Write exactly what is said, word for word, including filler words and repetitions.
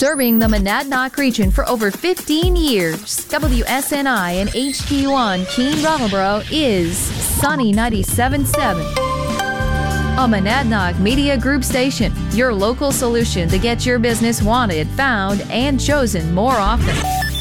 Serving the Monadnock region for over fifteen years, W S N I and H T one Keene Brattleboro is Sunny ninety-seven point seven. A Monadnock Media Group station, your local solution to get your business wanted, found, and chosen more often.